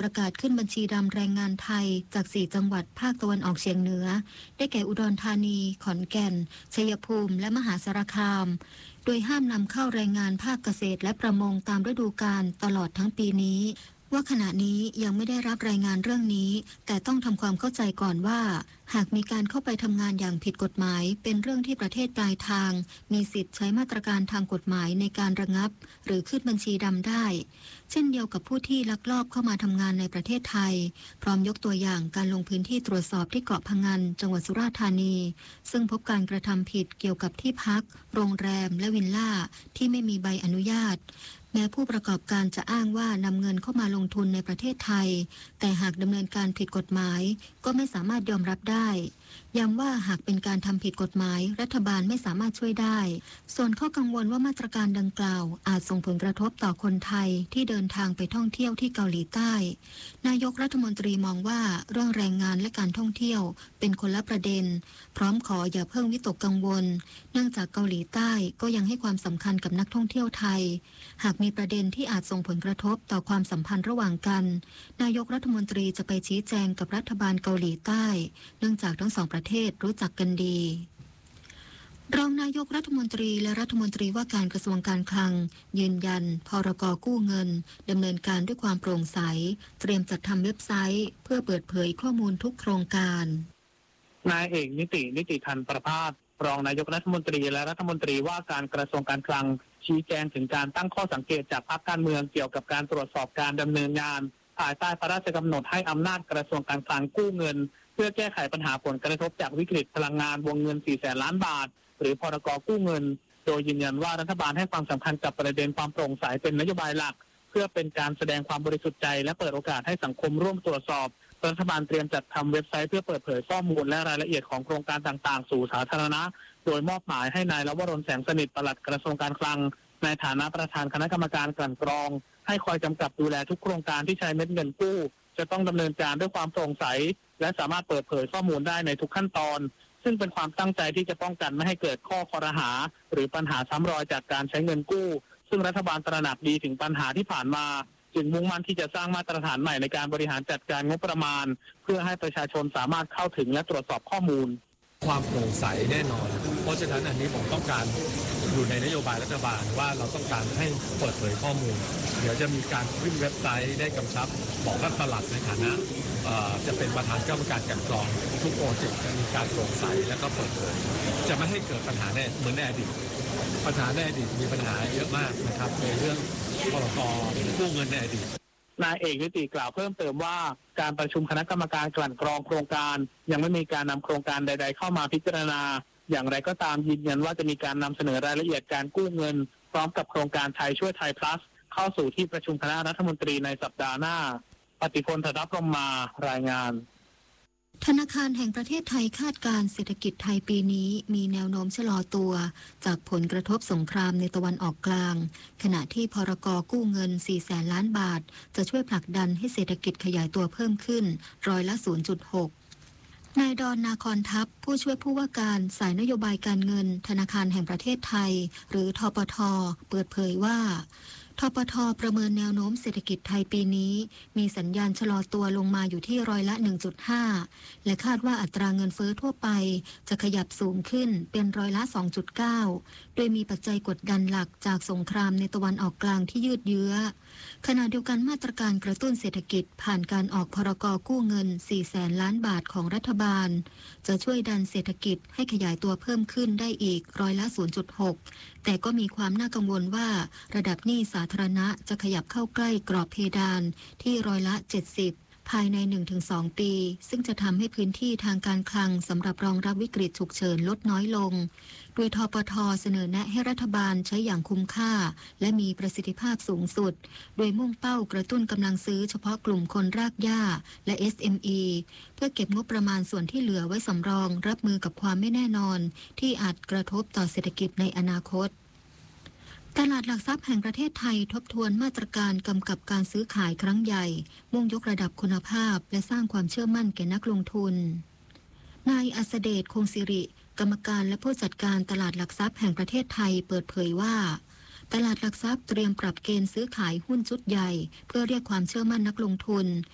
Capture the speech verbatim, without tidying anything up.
ประกาศขึ้นบัญชีดำแรงงานไทยจากสี่จังหวัดภาคตะวันออกเฉียงเหนือได้แก่อุดรธานีขอนแก่นชัยภูมิและมหาสารคามโดยห้ามนำเข้าแรงงานภาคเกษตรและประมงตามฤดูกาลตลอดทั้งปีนี้ว่าขณะนี้ยังไม่ได้รับรายงานเรื่องนี้แต่ต้องทำความเข้าใจก่อนว่าหากมีการเข้าไปทำงานอย่างผิดกฎหมายเป็นเรื่องที่ประเทศปลายทางมีสิทธิ์ใช้มาตรการทางกฎหมายในการระงับหรือขึ้นบัญชีดำได้เช่นเดียวกับผู้ที่ลักลอบเข้ามาทำงานในประเทศไทยพร้อมยกตัวอย่างการลงพื้นที่ตรวจสอบที่เกาะพะงันจังหวัดสุราษฎร์ธานีซึ่งพบการกระทำผิดเกี่ยวกับที่พักโรงแรมและวิลล่าที่ไม่มีใบอนุญาตแม้ผู้ประกอบการจะอ้างว่านำเงินเข้ามาลงทุนในประเทศไทยแต่หากดำเนินการผิดกฎหมายก็ไม่สามารถยอมรับได้ย้ำว่าหากเป็นการทำผิดกฎหมายรัฐบาลไม่สามารถช่วยได้ส่วนข้อกังวลว่ามาตรการดังกล่าวอาจส่งผลกระทบต่อคนไทยที่เดินทางไปท่องเที่ยวที่เกาหลีใต้นายกรัฐมนตรีมองว่าเรื่องแรงงานและการท่องเที่ยวเป็นคนละประเด็นพร้อมขออย่าเพิ่งวิตกกังวลเนื่องจากเกาหลีใต้ก็ยังให้ความสำคัญกับนักท่องเที่ยวไทยหากมีประเด็นที่อาจส่งผลกระทบต่อความสัมพันธ์ระหว่างกันนายกรัฐมนตรีจะไปชี้แจงกับรัฐบาลเกาหลีใต้เนื่องจากทั้งสองประเทศรู้จักกันดีรองนายกรัฐมนตรีและรัฐมนตรีว่าการกระทรวงการคลังยืนยันพรก.กู้เงินดำเนินการด้วยความโปร่งใสเตรียมจัดทำเว็บไซต์เพื่อเปิดเผยข้อมูลทุกโครงการนายเอกนิตินิติพันธ์ประภาสรองนายกรัฐมนตรีและรัฐมนตรีว่าการกระทรวงการคลังชี้แจงถึงการตั้งข้อสังเกตจากพรรคการเมืองเกี่ยวกับการตรวจสอบการดำเนินงานภายใต้พระราชกำหนดให้อำนาจกระทรวงการคลังกู้เงินเพื่อแก้ไขปัญหาผลกระทบจากวิกฤตพลังงานวงเงินสี่แสนล้านบาทหรือพรก.กู้เงินโดยยืนยันว่ารัฐบาลให้ความสำคัญกับประเด็นความโปร่งใสเป็นนโยบายหลักเพื่อเป็นการแสดงความบริสุทธิ์ใจและเปิดโอกาสให้สังคมร่วมตรวจสอบรัฐบาลเตรียมจัดทำเว็บไซต์เพื่อเปิดเผยข้อมูลและรายละเอียดของโครงการต่างๆสู่สาธารณะโดยมอบหมายให้นายลวรนแสงสนิทปลัดกระทรวงการคลังในฐานะประธานคณะกรรมการกลั่นกรองให้คอยกำกับดูแลทุกโครงการที่ใช้เม็ดเงินกู้จะต้องดำเนินการด้วยความโปร่งใสและสามารถเปิดเผยข้อมูลได้ในทุกขั้นตอนซึ่งเป็นความตั้งใจที่จะป้องกันไม่ให้เกิดข้อคอรหาหรือปัญหาซ้ำรอยจากการใช้เงินกู้ซึ่งรัฐบาลตระหนักดีถึงปัญหาที่ผ่านมาจึงมุ่งมั่นที่จะสร้างมาตรฐานใหม่ในการบริหารจัดการงบประมาณเพื่อให้ประชาชนสามารถเข้าถึงและตรวจสอบข้อมูลความโปร่งใสแน่นอนเพราะฉะนั้นอันนี้ผมต้องการอยู่ในนโยบายรัฐบาลว่าเราต้องการให้เปิดเผยข้อมูลเดี๋ยวจะมีการขึ้นเว็บไซต์ได้กำชับบอกท่านปลัดในฐานะจะเป็นประธานคณะกรรมการกลั่นกรองทุกโปรเจกต์จะมีการโปร่งใสและก็เปิดเผยจะไม่ให้เกิดปัญหาแน่เหมือนในอดีตปัญหาในอดีตมีปัญหาเยอะมากนะครับในเรื่องพรก.กู้เงินในอดีตนายเอกนิติกล่าวเพิ่มเติมว่าการประชุมคณะกรรมการกลั่นกรองโครงการยังไม่มีการนำโครงการใดๆเข้ามาพิจารณาอย่างไรก็ตามยืนยันว่าจะมีการนำเสนอรายละเอียดการกู้เงินพร้อมกับโครงการไทยช่วยไทย plus เข้าสู่ที่ประชุมคณะรัฐมนตรีในสัปดาห์หน้าปฏิพล ธนพรหมารายงานธนาคารแห่งประเทศไทยคาดการเศรษฐกิจไทยปีนี้มีแนวโน้มชะลอตัวจากผลกระทบสงครามในตะวันออกกลางขณะที่พรก.กู้เงินสี่แสนล้านบาทจะช่วยผลักดันให้เศรษฐกิจขยายตัวเพิ่มขึ้นร้อยละ ศูนย์จุดหก นายดอนนาคอนทัพผู้ช่วยผู้ว่าการสายนโยบายการเงินธนาคารแห่งประเทศไทยหรือธปท.เปิดเผยว่าธปท.ประเมินแนวโน้มเศรษฐกิจไทยปีนี้มีสัญญาณชะลอตัวลงมาอยู่ที่ร้อยละ หนึ่งจุดห้า และคาดว่าอัตราเงินเฟ้อทั่วไปจะขยับสูงขึ้นเป็นร้อยละ สองจุดเก้า โดยมีปัจจัยกดดันหลักจากสงครามในตะวันออกกลางที่ยืดเยื้อขณะเดียวกันมาตรการกระตุ้นเศรษฐกิจผ่านการออกพรก.กู้เงินสี่แสนล้านบาทของรัฐบาลจะช่วยดันเศรษฐกิจให้ขยายตัวเพิ่มขึ้นได้อีกร้อยละ ศูนย์จุดหก แต่ก็มีความน่ากังวลว่าระดับหนี้สาธารณะจะขยับเข้าใกล้กรอบเพดานที่ร้อยละ เจ็ดสิบ ภายใน หนึ่งถึงสอง ปีซึ่งจะทำให้พื้นที่ทางการคลังสำหรับรองรับวิกฤตฉุกเฉินลดน้อยลงโดยธปท.เสนอแนะให้รัฐบาลใช้อย่างคุ้มค่าและมีประสิทธิภาพสูงสุดโดยมุ่งเป้ากระตุ้นกำลังซื้อเฉพาะกลุ่มคนรากหญ้าและ เอส เอ็ม อี เพื่อเก็บงบประมาณส่วนที่เหลือไว้สำรองรับมือกับความไม่แน่นอนที่อาจกระทบต่อเศรษฐกิจในอนาคตตลาดหลักทรัพย์แห่งประเทศไทยทบทวนมาตรการกำกับการซื้อขายครั้งใหญ่มุ่งยกระดับคุณภาพและสร้างความเชื่อมั่นแก่นักลงทุนนายอัสเดชคงศิริกรรมการและผู้จัดการตลาดหลักทรัพย์แห่งประเทศไทยเปิดเผยว่าตลาดหลักทรัพย์เตรียมปรับเกณฑ์ซื้อขายหุ้นชุดใหญ่เพื่อเรียกความเชื่อมั่นนักลงทุน